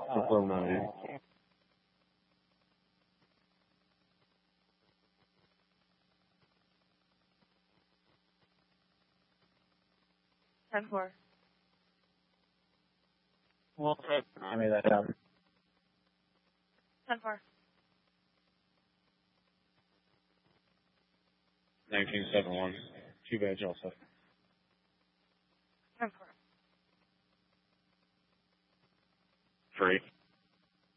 Confirm 9. 10-4. We'll take Miami that down. 10-4. 19-7-1. Two badge also. 10-4. Free.